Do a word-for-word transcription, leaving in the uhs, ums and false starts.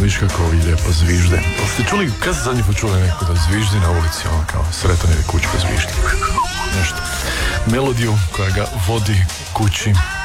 viš kako ovi lijepo zvižde. Pa ste čuli, kad ste zadnji put čuli neko da zviždi na ulici, ono kao sretan ili kućka zviždi? Nešto. Melodiju koja ga vodi kući